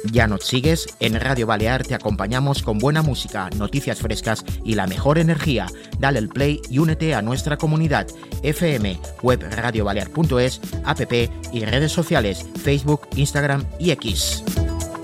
¿Ya nos sigues? En Radio Balear te acompañamos con buena música, noticias frescas y la mejor energía. Dale el play y únete a nuestra comunidad. FM, web radiobalear.es, app y redes sociales, Facebook, Instagram y X.